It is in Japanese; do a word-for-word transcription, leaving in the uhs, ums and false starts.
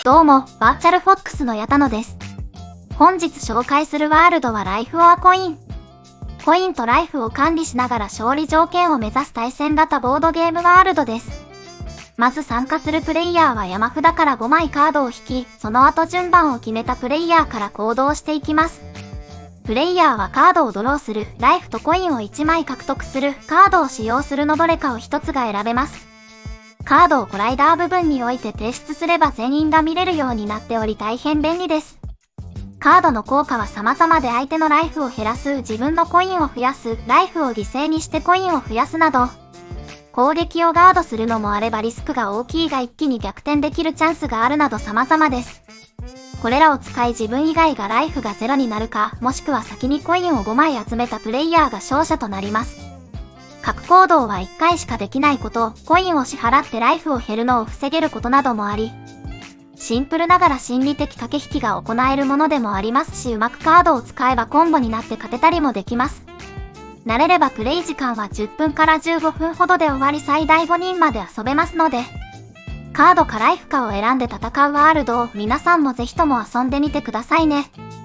どうも、バーチャルフォックスの矢田野です。本日紹介するワールドはライフオアコイン。コインとライフを管理しながら勝利条件を目指す対戦型ボードゲームワールドです。まず参加するプレイヤーは山札からごまいカードを引き、その後順番を決めたプレイヤーから行動していきます。プレイヤーはカードをドローする、ライフとコインをいちまい獲得する、カードを使用するのどれかをひとつが選べます。カードをコライダー部分において提出すれば全員が見れるようになっており大変便利です。カードの効果は様々で相手のライフを減らす、自分のコインを増やす、ライフを犠牲にしてコインを増やすなど、攻撃をガードするのもあればリスクが大きいが一気に逆転できるチャンスがあるなど様々です。これらを使い自分以外がライフがゼロになるか、もしくは先にコインをごまい集めたプレイヤーが勝者となります。各行動はいっかいしかできないこと、コインを支払ってライフを減るのを防げることなどもあり、シンプルながら心理的駆け引きが行えるものでもありますし、うまくカードを使えばコンボになって勝てたりもできます。慣れればプレイ時間はじゅっぷんからじゅうごふんほどで終わり最大ごにんまで遊べますので、カードかライフかを選んで戦うワールドを皆さんもぜひとも遊んでみてくださいね。